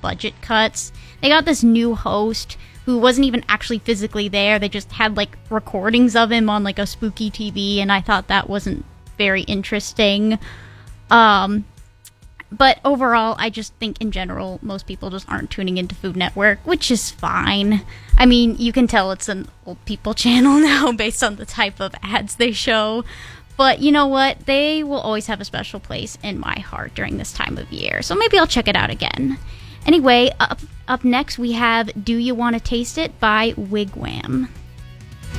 budget cuts. They got this new host who wasn't even actually physically there. They just had, like, recordings of him on, like, a spooky TV, and I thought that wasn't very interesting. But overall, I just think in general, most people just aren't tuning into Food Network, which is fine. I mean, you can tell it's an old people channel now based on the type of ads they show. But you know what? They will always have a special place in my heart during this time of year. So maybe I'll check it out again. Anyway, up next we have Do You Want to Taste It by Wigwam.